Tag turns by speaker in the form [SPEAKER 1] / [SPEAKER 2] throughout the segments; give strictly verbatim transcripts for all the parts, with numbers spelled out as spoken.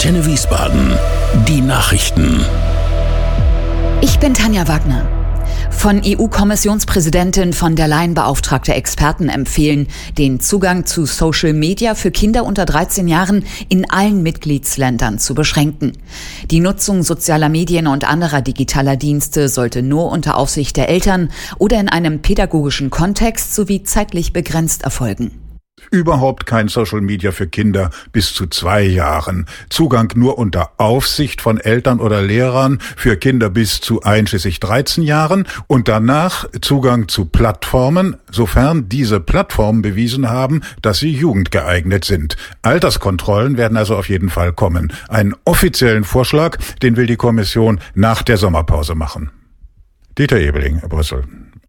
[SPEAKER 1] Antenne Wiesbaden. Die Nachrichten.
[SPEAKER 2] Ich bin Tanja Wagner. Von E U-Kommissionspräsidentin von der Leyen beauftragte Experten empfehlen, den Zugang zu Social Media für Kinder unter dreizehn Jahren in allen Mitgliedsländern zu beschränken. Die Nutzung sozialer Medien und anderer digitaler Dienste sollte nur unter Aufsicht der Eltern oder in einem pädagogischen Kontext sowie zeitlich begrenzt erfolgen.
[SPEAKER 3] Überhaupt kein Social Media für Kinder bis zu zwei Jahren. Zugang nur unter Aufsicht von Eltern oder Lehrern für Kinder bis zu einschließlich dreizehn Jahren und danach Zugang zu Plattformen, sofern diese Plattformen bewiesen haben, dass sie jugendgeeignet sind. Alterskontrollen werden also auf jeden Fall kommen. Einen offiziellen Vorschlag, den will die Kommission nach der Sommerpause machen. Dieter Ebeling, Brüssel.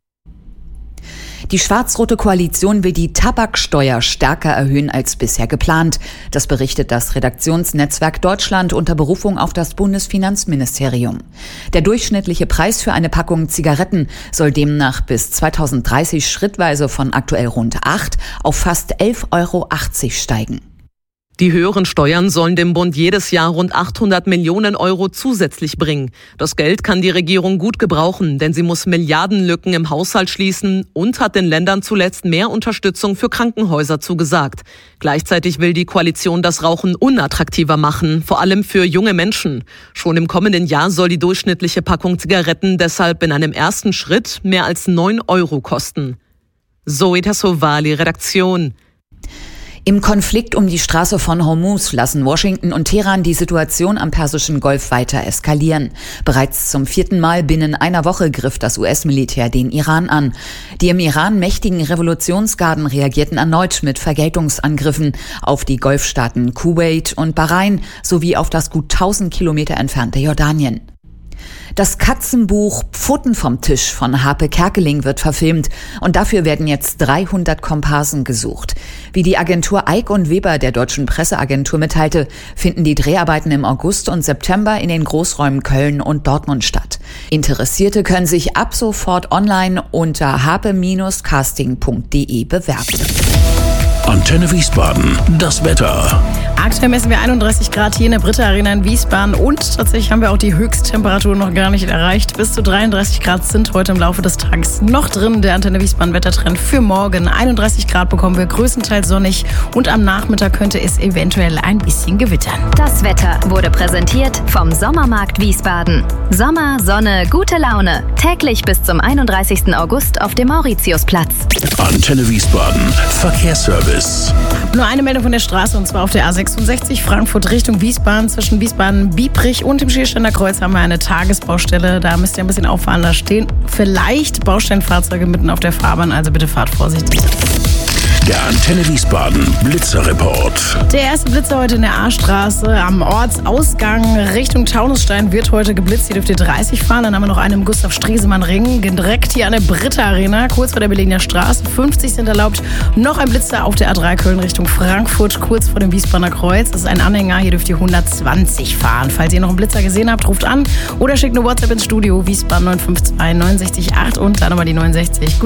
[SPEAKER 2] Die schwarz-rote Koalition will die Tabaksteuer stärker erhöhen als bisher geplant. Das berichtet das Redaktionsnetzwerk Deutschland unter Berufung auf das Bundesfinanzministerium. Der durchschnittliche Preis für eine Packung Zigaretten soll demnach bis zweitausenddreißig schrittweise von aktuell rund acht auf fast elf Euro achtzig steigen.
[SPEAKER 4] Die höheren Steuern sollen dem Bund jedes Jahr rund achthundert Millionen Euro zusätzlich bringen. Das Geld kann die Regierung gut gebrauchen, denn sie muss Milliardenlücken im Haushalt schließen und hat den Ländern zuletzt mehr Unterstützung für Krankenhäuser zugesagt. Gleichzeitig will die Koalition das Rauchen unattraktiver machen, vor allem für junge Menschen. Schon im kommenden Jahr soll die durchschnittliche Packung Zigaretten deshalb in einem ersten Schritt mehr als neun Euro kosten. Zoe Tassovali, Redaktion.
[SPEAKER 2] Im Konflikt um die Straße von Hormuz lassen Washington und Teheran die Situation am Persischen Golf weiter eskalieren. Bereits zum vierten Mal binnen einer Woche griff das U S-Militär den Iran an. Die im Iran mächtigen Revolutionsgarden reagierten erneut mit Vergeltungsangriffen auf die Golfstaaten Kuwait und Bahrain sowie auf das gut tausend Kilometer entfernte Jordanien. Das Katzenbuch Pfoten vom Tisch von Harpe Kerkeling wird verfilmt und dafür werden jetzt dreihundert Komparsen gesucht. Wie die Agentur Eick und Weber der Deutschen Presseagentur mitteilte, finden die Dreharbeiten im August und September in den Großräumen Köln und Dortmund statt. Interessierte können sich ab sofort online unter harpe Bindestrich casting punkt de bewerben.
[SPEAKER 1] Antenne Wiesbaden, das Wetter.
[SPEAKER 5] Aktuell messen wir einunddreißig Grad hier in der Britta Arena in Wiesbaden und tatsächlich haben wir auch die Höchsttemperatur noch gar nicht erreicht. Bis zu dreiunddreißig Grad sind heute im Laufe des Tages noch drin. Der Antenne Wiesbaden Wettertrend für morgen. einunddreißig Grad bekommen wir größtenteils sonnig und am Nachmittag könnte es eventuell ein bisschen gewittern.
[SPEAKER 6] Das Wetter wurde präsentiert vom Sommermarkt Wiesbaden. Sommer, Sonne, gute Laune. Täglich bis zum einunddreißigsten August auf dem Mauritiusplatz.
[SPEAKER 1] Antenne Wiesbaden, Verkehrsservice.
[SPEAKER 5] Nur eine Meldung von der Straße und zwar auf der A sechsundsechzig Frankfurt Richtung Wiesbaden. Zwischen Wiesbaden-Biebrich und dem Schiersteiner Kreuz haben wir eine Tagesbaustelle. Da müsst ihr ein bisschen auffahren. Da stehen vielleicht Bausteinfahrzeuge mitten auf der Fahrbahn, also bitte fahrt vorsichtig.
[SPEAKER 1] Der Antenne Wiesbaden Blitzerreport.
[SPEAKER 5] Der erste Blitzer heute in der A-Straße am Ortsausgang Richtung Taunusstein wird heute geblitzt. Hier dürft ihr dreißig fahren. Dann haben wir noch einen im Gustav-Stresemann-Ring. Direkt hier an der Britta Arena, kurz vor der Berliner Straße. fünfzig sind erlaubt. Noch ein Blitzer auf der A drei Köln Richtung Frankfurt, kurz vor dem Wiesbadener Kreuz. Das ist ein Anhänger. Hier dürft ihr hundertzwanzig fahren. Falls ihr noch einen Blitzer gesehen habt, ruft an oder schickt eine WhatsApp ins Studio. Wiesbaden neun fünf zwei neun sechs acht und dann nochmal die neunundsechzig.